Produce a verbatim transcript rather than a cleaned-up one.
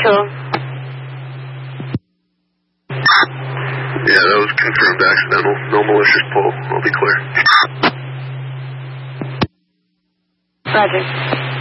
Sure. Yeah, that was confirmed accidental. No malicious pull. I'll be clear. Roger.